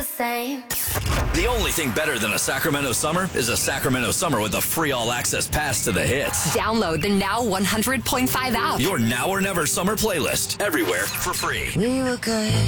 same. The only thing better than a Sacramento summer is a Sacramento summer with a free all-access pass to the hits. Download the Now 100.5 app. Your now or never summer playlist everywhere for free. We were good.